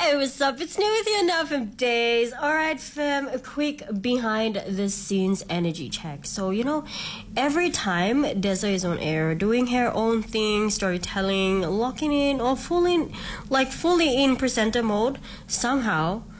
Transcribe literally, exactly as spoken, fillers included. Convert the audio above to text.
Hey, what's up? It's new with you now from Days. Alright, fam, a quick behind the scenes energy check. So, you know, every time Deza is on air, doing her own thing, storytelling, locking in, or fully, like fully in presenter mode, somehow